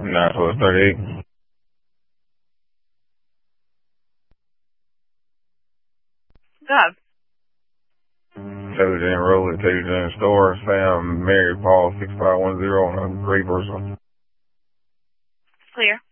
91238. Go ahead. Taylor Jane Road at Taylor Jane Store. Sam Mary Paul 6510 on a gray person. Clear.